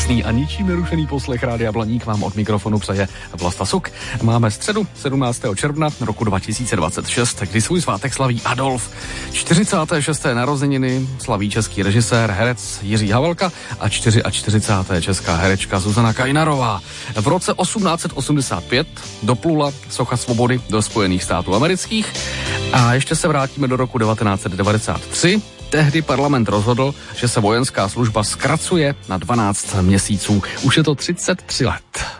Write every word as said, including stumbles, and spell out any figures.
Krásný a ničím nerušený poslech Rádia Blaník vám od mikrofonu přeje Vlasta Suk. Máme středu sedmnáctého června roku dva tisíce dvacet šest, kdy svůj svátek slaví Adolf. čtyřicáté šesté narozeniny slaví český režisér, herec Jiří Havelka a čtyřicáté čtyřiáté česká herečka Zuzana Kajnarová. V roce osmnáct set osmdesát pět doplula socha svobody do Spojených států amerických a ještě se vrátíme do roku devatenáct set devadesát tři. Tehdy parlament rozhodl, že se vojenská služba zkracuje na dvanáct měsíců. Už je to třicet tři let.